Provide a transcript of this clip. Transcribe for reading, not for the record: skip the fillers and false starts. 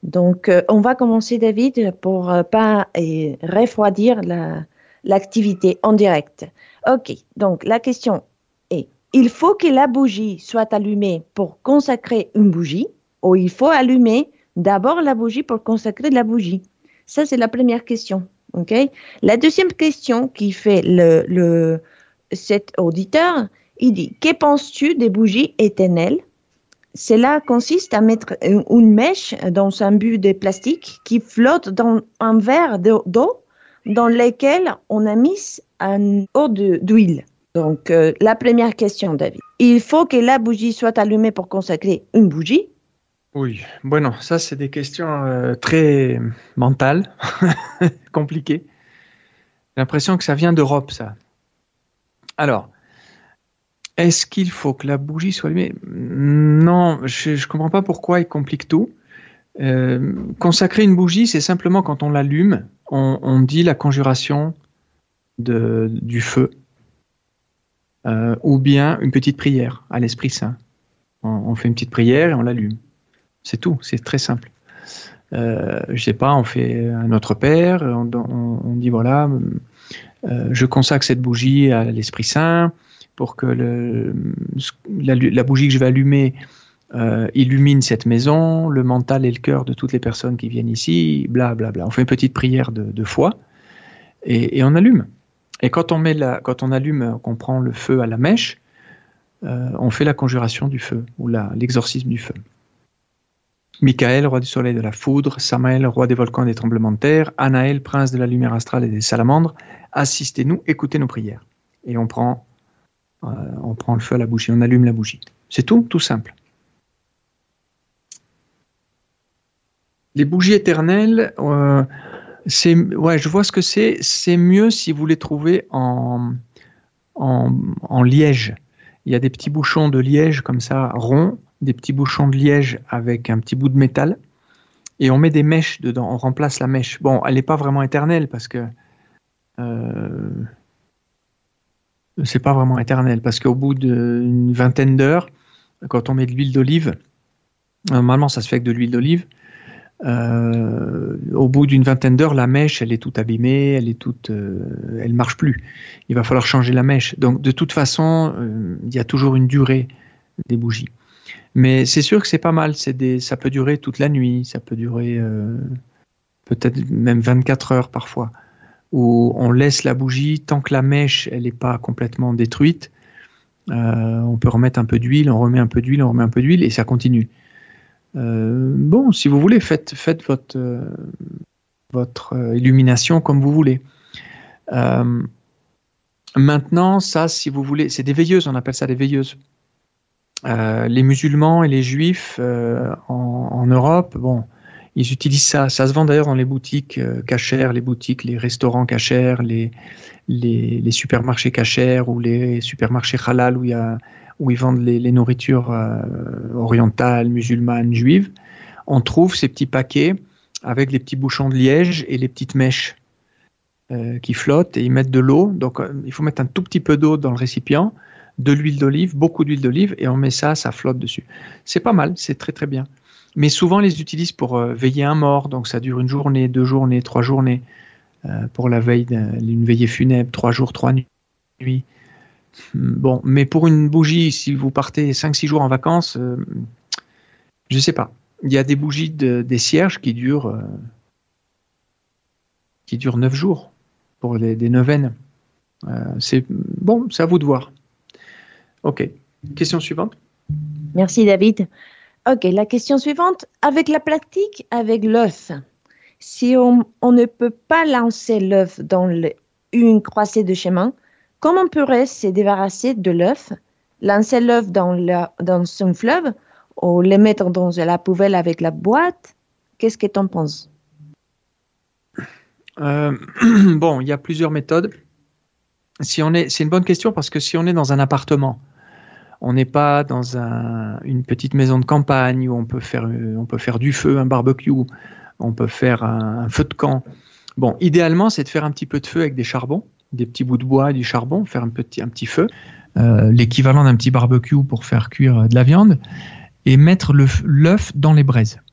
Donc, on va commencer, David, pour pas refroidir l'activité en direct. OK, donc la question est, il faut que la bougie soit allumée pour consacrer une bougie ou il faut allumer d'abord la bougie pour consacrer la bougie? Ça, c'est la première question. OK? La deuxième question qui fait cet auditeur, il dit, que penses-tu des bougies éternelles? Cela consiste à mettre une mèche dans un but de plastique qui flotte dans un verre d'eau dans lequel on a mis un eau d'huile. Donc, la première question, David. Il faut que la bougie soit allumée pour consacrer une bougie? Oui, bueno, ça c'est des questions très mentales, compliquées. J'ai l'impression que ça vient d'Europe, ça. Alors, est-ce qu'il faut que la bougie soit allumée? Non, je ne comprends pas pourquoi il complique tout. Consacrer une bougie, c'est simplement quand on l'allume, on dit la conjuration du feu, ou bien une petite prière à l'Esprit Saint. On fait une petite prière et on l'allume. C'est tout, c'est très simple. Je sais pas, on fait un Notre Père, on dit voilà, je consacre cette bougie à l'Esprit Saint pour que la bougie que je vais allumer illumine cette maison, le mental et le cœur de toutes les personnes qui viennent ici, bla bla bla. On fait une petite prière de foi et on allume. Et quand on allume, qu'on prend le feu à la mèche, on fait la conjuration du feu ou l'exorcisme du feu. Michael, roi du soleil et de la foudre, Samaël, roi des volcans et des tremblements de terre, Anaël, prince de la lumière astrale et des salamandres, assistez-nous, écoutez nos prières. Et on prend le feu à la bougie, on allume la bougie. C'est tout simple. Les bougies éternelles, je vois ce que c'est. C'est mieux si vous les trouvez en liège. Il y a des petits bouchons de liège comme ça, ronds, des petits bouchons de liège avec un petit bout de métal, et on met des mèches dedans, on remplace la mèche. Bon, elle n'est pas vraiment éternelle parce que c'est pas vraiment éternel, parce qu'au bout d'une vingtaine d'heures, quand on met de l'huile d'olive, normalement ça se fait avec de l'huile d'olive, au bout d'une vingtaine d'heures, la mèche, elle est toute abîmée, elle marche plus. Il va falloir changer la mèche. Donc de toute façon, il y a toujours une durée des bougies. Mais c'est sûr que c'est pas mal, ça peut durer toute la nuit, ça peut durer peut-être même 24 heures parfois, où on laisse la bougie tant que la mèche elle n'est pas complètement détruite. On peut remettre un peu d'huile, on remet un peu d'huile, on remet un peu d'huile et ça continue. Bon, si vous voulez, faites votre illumination comme vous voulez. Maintenant, ça, si vous voulez, c'est des veilleuses, on appelle ça des veilleuses. Les musulmans et les juifs en Europe, bon, ils utilisent ça. Ça se vend d'ailleurs dans les boutiques cachères, les restaurants cachères, les supermarchés cachères ou les supermarchés halal où ils vendent les nourritures orientales, musulmanes, juives. On trouve ces petits paquets avec les petits bouchons de liège et les petites mèches qui flottent et ils mettent de l'eau. Donc il faut mettre un tout petit peu d'eau dans le récipient, de l'huile d'olive, beaucoup d'huile d'olive, et on met ça flotte dessus. C'est pas mal, c'est très très bien. Mais souvent, ils les utilisent pour veiller un mort, donc ça dure 1 journée, 2 journées, 3 journées, pour la veille d'une veillée funèbre, 3 jours, 3 nuits. Bon, mais pour une bougie, si vous partez 5-6 jours en vacances, je sais pas. Il y a des bougies des cierges qui durent 9 jours, pour des neuvaines. C'est à vous de voir. Ok. Question suivante. Merci David. Ok, la question suivante. Avec la pratique, avec l'œuf, si on ne peut pas lancer l'œuf dans une croisée de chemin, comment on pourrait se débarrasser de l'œuf, lancer l'œuf dans un fleuve ou le mettre dans la poubelle avec la boîte? Qu'est-ce que tu en penses? Bon, il y a plusieurs méthodes. C'est une bonne question parce que si on est dans un appartement, on n'est pas dans une petite maison de campagne où on peut faire du feu, un barbecue, on peut faire un feu de camp. Bon, idéalement, c'est de faire un petit peu de feu avec des charbons, des petits bouts de bois et du charbon, faire un petit feu, l'équivalent d'un petit barbecue pour faire cuire de la viande, et mettre l'œuf dans les braises.